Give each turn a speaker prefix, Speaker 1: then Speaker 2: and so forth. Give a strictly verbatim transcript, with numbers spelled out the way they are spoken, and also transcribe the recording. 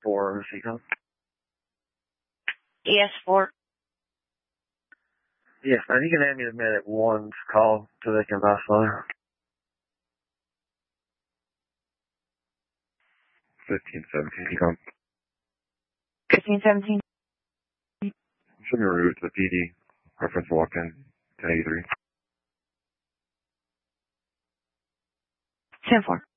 Speaker 1: four, Seacom.
Speaker 2: E S four.
Speaker 1: Yeah, and you can hand me the minute one's call so they can pass on.
Speaker 3: fifteen seventeen, Seacom.
Speaker 2: fifteen seventeen.
Speaker 3: Show me a route to the P D. Reference walk-in, ten eighty-three.
Speaker 2: ten four.